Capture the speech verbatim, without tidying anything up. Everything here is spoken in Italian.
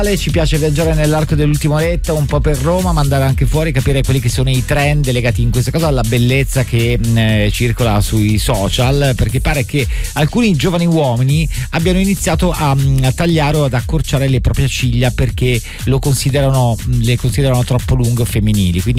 Ci piace viaggiare nell'arco dell'ultima oretta, un po' per Roma, ma andare anche fuori, capire quelli che sono i trend legati in questo caso alla bellezza che mh, eh, circola sui social, perché pare che alcuni giovani uomini abbiano iniziato a, mh, a tagliare o ad accorciare le proprie ciglia perché lo considerano, le considerano troppo lunghe o femminili. Quindi